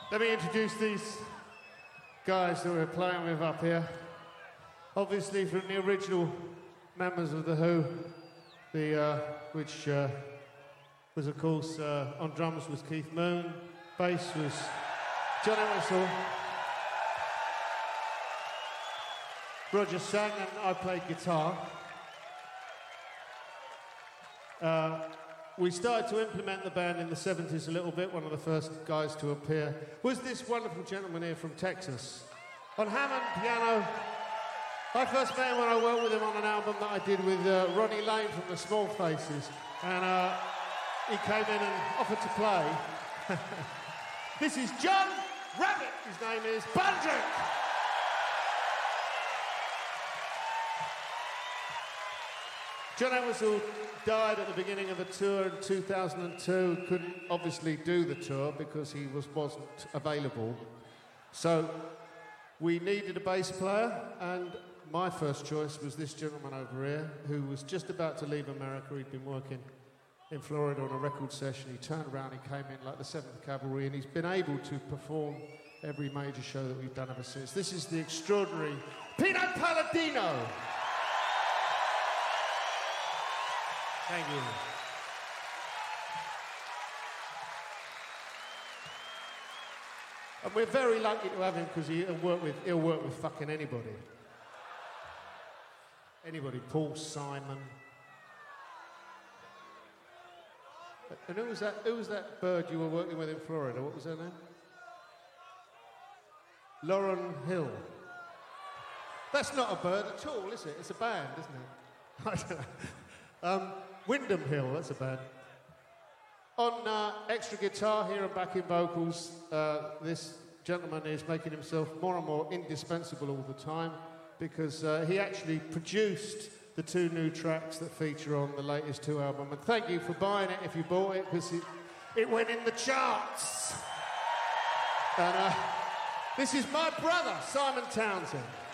Let me introduce these guys that we're playing with up here. Obviously from the original members of The Who, which was of course, on drums was Keith Moon, bass was John Entwistle, Roger sang and I played guitar. We started to implement the band in the 70s a little bit. One of the first guys to appear was this wonderful gentleman here from Texas. On Hammond piano, I first met him when I worked with him on an album that I did with Ronnie Lane from the Small Faces. And he came in and offered to play. This is John Rabbit. His name is Bundrick. John Entwistle died at the beginning of the tour in 2002. Couldn't obviously do the tour because he wasn't available. So we needed a bass player, and my first choice was this gentleman over here, who was just about to leave America. He'd been working in Florida on a record session. He turned around, he came in like the 7th Cavalry, and he's been able to perform every major show that we've done ever since. This is the extraordinary Pino Palladino. Thank you. And we're very lucky to have him because he'll work with fucking anybody. Anybody, Paul Simon. And who was that bird you were working with in Florida? What was her name? Lauren Hill. That's not a bird at all, is it? It's a band, isn't it? I don't know. Wyndham Hill, that's a band. On extra guitar here and backing vocals, this gentleman is making himself more and more indispensable all the time because he actually produced the 2 new tracks that feature on the latest 2 album. And thank you for buying it if you bought it, because it went in the charts. And this is my brother, Simon Townsend.